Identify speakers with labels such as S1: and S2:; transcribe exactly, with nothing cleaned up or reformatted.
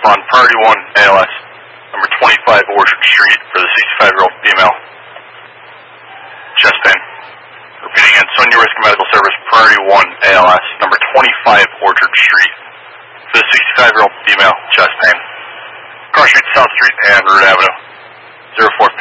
S1: respond priority one A L S, number twenty-five Orchard Street for the sixty-five-year-old female. Chest pain. Repeating again, Sonia Risk Medical Service, priority one A L S, number twenty-five Orchard Street for the sixty-five-year-old female. Chest pain. Cross Street, South Street, and Root Avenue. zero four